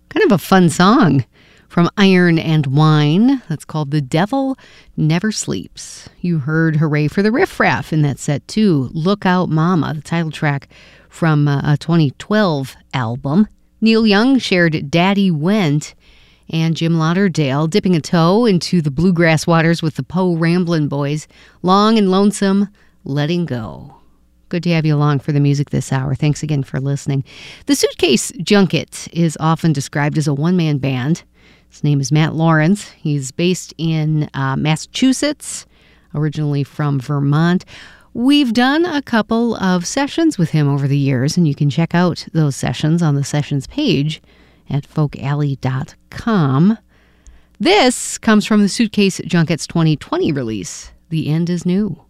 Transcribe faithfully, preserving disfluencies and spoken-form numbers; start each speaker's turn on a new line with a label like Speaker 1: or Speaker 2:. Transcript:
Speaker 1: Kind of a fun song from Iron and Wine. That's called The Devil Never Sleeps. You heard Hooray for the Riff Raff in that set, too. Look Out Mama, the title track from uh, a twenty twelve album. Neil Young shared Daddy Went, and Jim Lauderdale dipping a toe into the bluegrass waters with the Poe Ramblin' Boys. Long and Lonesome, Letting Go. Good to have you along for the music this hour. Thanks again for listening. The Suitcase Junket is often described as a one-man band. His name is Matt Lawrence. He's based in uh, Massachusetts, originally from Vermont. We've done a couple of sessions with him over the years, and you can check out those sessions on the sessions page at folk alley dot com. This comes from the Suitcase Junket's twenty twenty release, The End Is New.